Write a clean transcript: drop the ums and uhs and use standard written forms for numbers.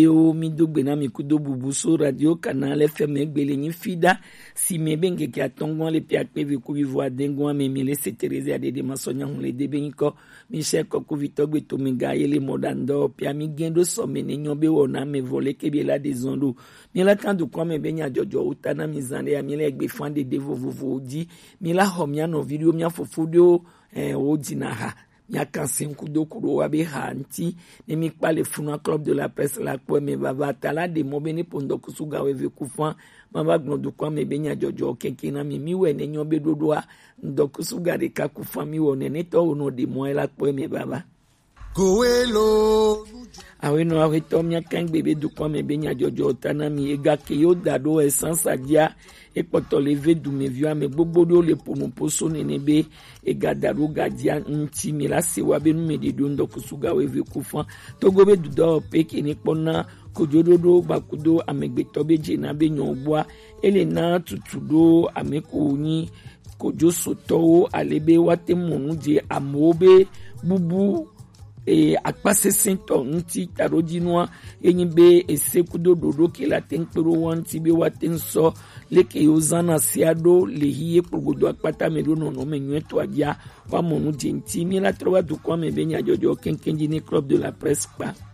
Yo mi dogbe na mi kudo bubuso radio canal FM gbele ni fida si me benge ki atongon le pia pe ku vivo adengon me mi le setereze ade de masonya le de benko mi che ko ku vitogbe to mi ga yele modando pia mi gendo so me ne nyobe wona me vole ke bi la de zondo mi la kan du kwa me benya jojo utana mi zande ya mi le gbe fan de vovovo di mi la homia no video mi afofudio odina ha ya kansin kudo wa be hanti ne mi pale funa club de la presse la ko me baba tala de mo beni pondo kusuga we kufan mama gnodu kwa me benya jojo kenkina mi we ne nyobe dodoa ndokusuga de ka kufan mi wone ne to no de mo la ko me baba Goelo awe no awe to mi kan bebe du kwa me benya jojo tanami ega ke yo dado essence adia e poto lever du me vieux me bobodo le pomo poso nenebe e gadaru gadia nti mi la se wa be nu me de dondo kusuga we kufan to gobe du do pe ke ni pona kojododo bakudo amegbeto beje na be nyobwa ele na tutudo ameko ni kojo soto alebe wate monu je amobe bubu akpase sinto nti tarojinwa enyibe esekudo dodo kila tenkpero wanti be watenso leke yozana siado lehiye progodo akpata merono no menyeto adia wa monu jenti mi la trowa du kwa me benya jojo kenkenji ni club de la presse pa